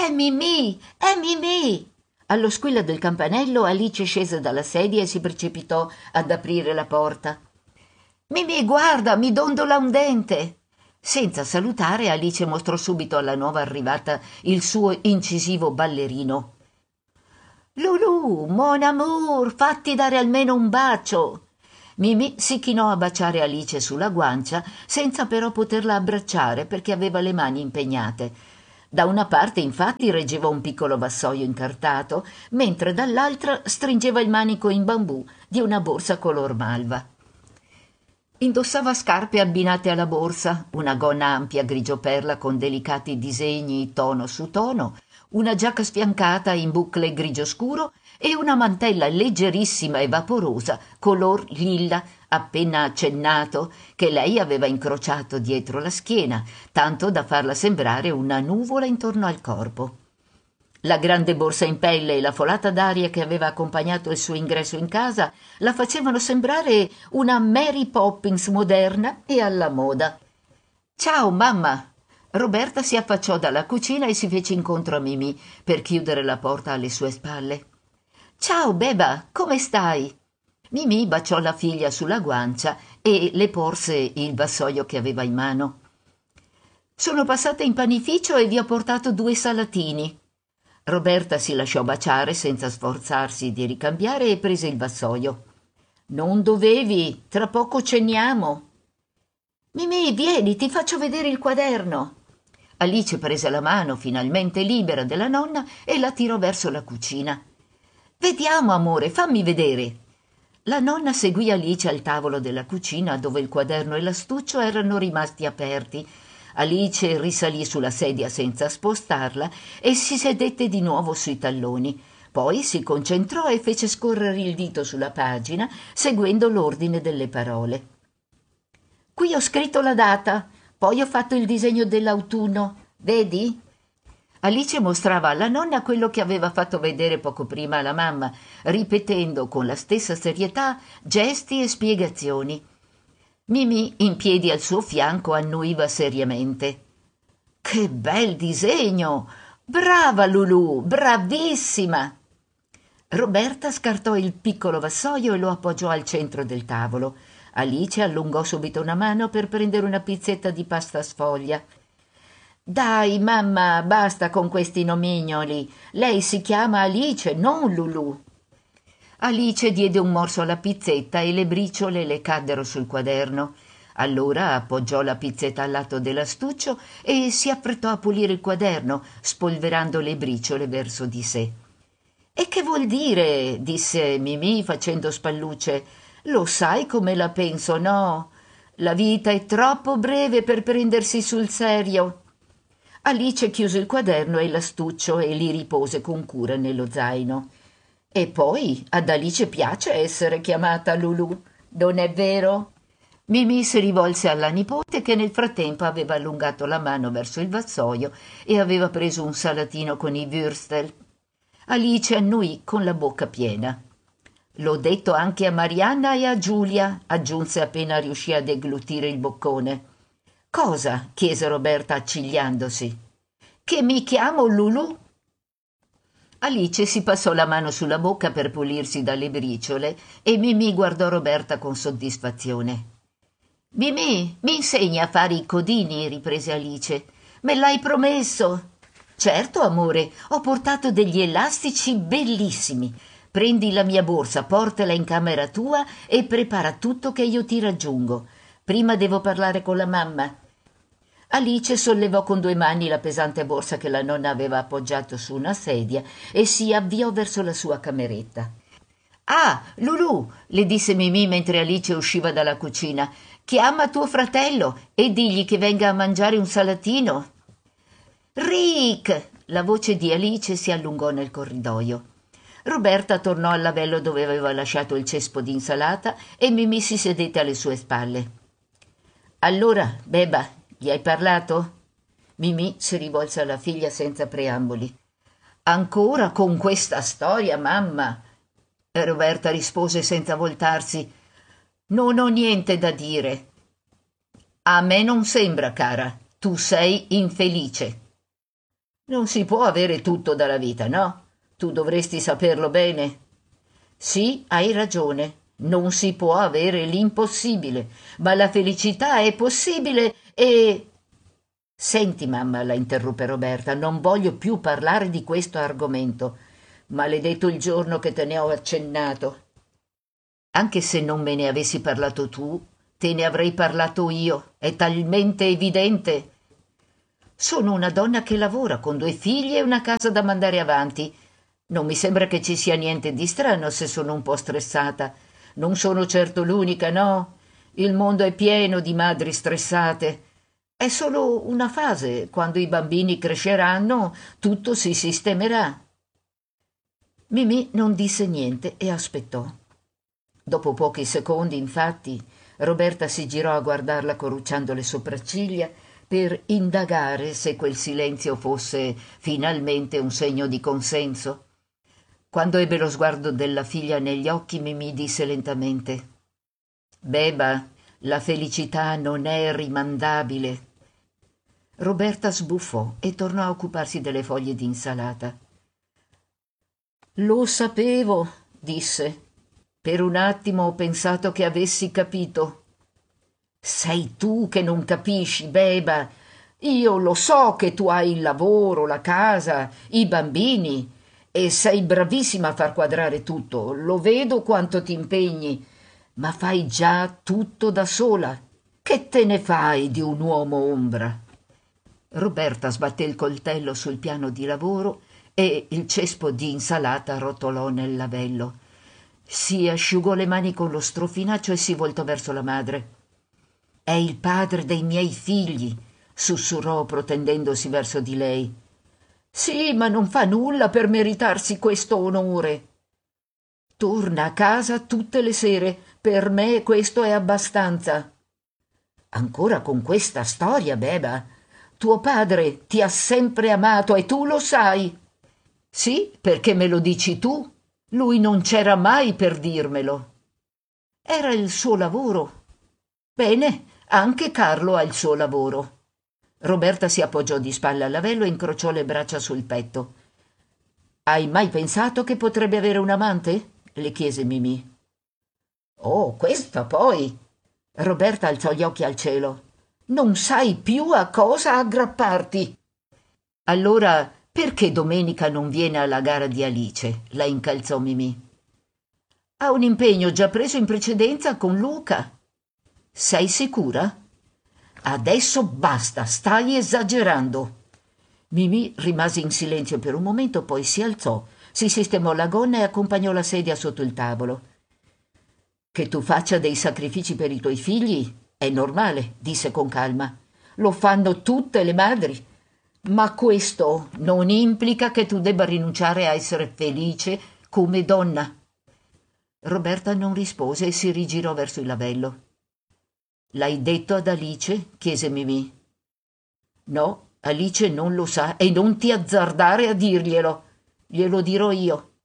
È Mimì! È Mimì! Allo squillo del campanello Alice scese dalla sedia e si precipitò ad aprire la porta. Mimì, guarda, mi dondola un dente! Senza salutare, Alice mostrò subito alla nuova arrivata il suo incisivo ballerino. Lulù, mon amour, fatti dare almeno un bacio! Mimì si chinò a baciare Alice sulla guancia, senza però poterla abbracciare perché aveva le mani impegnate. Da una parte, infatti, reggeva un piccolo vassoio incartato, mentre dall'altra stringeva il manico in bambù di una borsa color malva. Indossava scarpe abbinate alla borsa, una gonna ampia grigio perla con delicati disegni tono su tono, una giacca sfiancata in bucle grigio scuro e una mantella leggerissima e vaporosa color lilla appena accennato che lei aveva incrociato dietro la schiena, tanto da farla sembrare una nuvola intorno al corpo. La grande borsa in pelle e la folata d'aria che aveva accompagnato il suo ingresso in casa la facevano sembrare una Mary Poppins moderna e alla moda. «Ciao, mamma!» Roberta si affacciò dalla cucina e si fece incontro a Mimì per chiudere la porta alle sue spalle. «Ciao, beba, come stai?» Mimì baciò la figlia sulla guancia e le porse il vassoio che aveva in mano. «Sono passata in panificio e vi ho portato 2 salatini». Roberta si lasciò baciare senza sforzarsi di ricambiare e prese il vassoio. «Non dovevi, tra poco ceniamo». «Mimì, vieni, ti faccio vedere il quaderno». Alice prese la mano, finalmente libera della nonna, e la tirò verso la cucina. «Vediamo, amore, fammi vedere». La nonna seguì Alice al tavolo della cucina dove il quaderno e l'astuccio erano rimasti aperti. Alice risalì sulla sedia senza spostarla e si sedette di nuovo sui talloni. Poi si concentrò e fece scorrere il dito sulla pagina, seguendo l'ordine delle parole. «Qui ho scritto la data, poi ho fatto il disegno dell'autunno. Vedi?» Alice mostrava alla nonna quello che aveva fatto vedere poco prima alla mamma, ripetendo con la stessa serietà gesti e spiegazioni. Mimì, in piedi al suo fianco, annuiva seriamente. «Che bel disegno! Brava Lulù, bravissima!» Roberta scartò il piccolo vassoio e lo appoggiò al centro del tavolo. Alice allungò subito una mano per prendere una pizzetta di pasta sfoglia. «Dai, mamma, basta con questi nomignoli. Lei si chiama Alice, non Lulù». Alice diede un morso alla pizzetta e le briciole le caddero sul quaderno. Allora appoggiò la pizzetta al lato dell'astuccio e si affrettò a pulire il quaderno, spolverando le briciole verso di sé. «E che vuol dire?» disse Mimì facendo spallucce. «Lo sai come la penso, no? La vita è troppo breve per prendersi sul serio». Alice chiuse il quaderno e l'astuccio e li ripose con cura nello zaino. «E poi ad Alice piace essere chiamata Lulù, non è vero?» Mimì si rivolse alla nipote che nel frattempo aveva allungato la mano verso il vassoio e aveva preso un salatino con i würstel. Alice annuì con la bocca piena. «L'ho detto anche a Marianna e a Giulia», aggiunse appena riuscì a deglutire il boccone. «Cosa?» chiese Roberta accigliandosi. «Che mi chiamo Lulù?» Alice si passò la mano sulla bocca per pulirsi dalle briciole e Mimì guardò Roberta con soddisfazione. «Mimì, mi insegni a fare i codini?» riprese Alice. «Me l'hai promesso?» «Certo, amore, ho portato degli elastici bellissimi. Prendi la mia borsa, portala in camera tua e prepara tutto che io ti raggiungo. Prima devo parlare con la mamma». Alice sollevò con 2 mani la pesante borsa che la nonna aveva appoggiato su una sedia e si avviò verso la sua cameretta. «Ah, Lulù!» le disse Mimì mentre Alice usciva dalla cucina. «Chiama tuo fratello e digli che venga a mangiare un salatino». «Rick!» La voce di Alice si allungò nel corridoio. Roberta tornò al lavello dove aveva lasciato il cespo di insalata e Mimì si sedette alle sue spalle. «Allora, beba, gli hai parlato?» Mimì si rivolse alla figlia senza preamboli. «Ancora con questa storia, mamma?» Roberta rispose senza voltarsi. «Non ho niente da dire». «A me non sembra, cara. Tu sei infelice». Non si può avere tutto dalla vita, no? Tu dovresti saperlo bene. Sì, hai ragione. Non si può avere l'impossibile, ma la felicità è possibile e... Senti, mamma, la interruppe Roberta, non voglio più parlare di questo argomento. Maledetto il giorno che te ne ho accennato. Anche se non me ne avessi parlato tu, te ne avrei parlato io. È talmente evidente. Sono una donna che lavora con 2 figli e una casa da mandare avanti. Non mi sembra che ci sia niente di strano se sono un po' stressata. Non sono certo l'unica, no? Il mondo è pieno di madri stressate. È solo una fase. Quando i bambini cresceranno, tutto si sistemerà. Mimì non disse niente e aspettò. Dopo pochi secondi, infatti, Roberta si girò a guardarla corrucciando le sopracciglia per indagare se quel silenzio fosse finalmente un segno di consenso. Quando ebbe lo sguardo della figlia negli occhi, Mimì disse lentamente: «Beba, la felicità non è rimandabile». Roberta sbuffò e tornò a occuparsi delle foglie di insalata. «Lo sapevo», disse. «Per un attimo ho pensato che avessi capito». «Sei tu che non capisci, Beba. Io lo so che tu hai il lavoro, la casa, i bambini e sei bravissima a far quadrare tutto. Lo vedo quanto ti impegni, ma fai già tutto da sola. Che te ne fai di un uomo ombra?» Roberta sbatté il coltello sul piano di lavoro e il cespo di insalata rotolò nel lavello. Si asciugò le mani con lo strofinaccio e si voltò verso la madre. «È il padre dei miei figli», sussurrò protendendosi verso di lei. «Sì, ma non fa nulla per meritarsi questo onore. Torna a casa tutte le sere, per me questo è abbastanza». «Ancora con questa storia, Beba? Tuo padre ti ha sempre amato e tu lo sai». «Sì, perché me lo dici tu. Lui non c'era mai per dirmelo. Era il suo lavoro. Bene, anche Carlo ha il suo lavoro». Roberta si appoggiò di spalle al lavello e incrociò le braccia sul petto. «Hai mai pensato che potrebbe avere un amante?» le chiese Mimì. «Oh, questa poi!» Roberta alzò gli occhi al cielo. «Non sai più a cosa aggrapparti!» «Allora perché domenica non viene alla gara di Alice?» la incalzò Mimì. «Ha un impegno già preso in precedenza con Luca». «Sei sicura?» «Adesso basta, stai esagerando». Mimì rimase in silenzio per un momento, poi si alzò, si sistemò la gonna e accompagnò la sedia sotto il tavolo. «Che tu faccia dei sacrifici per i tuoi figli è normale», disse con calma. «Lo fanno tutte le madri. Ma questo non implica che tu debba rinunciare a essere felice come donna». Roberta non rispose e si rigirò verso il lavello. «L'hai detto ad Alice?» chiese Mimì. «No, Alice non lo sa e non ti azzardare a dirglielo. Glielo dirò io».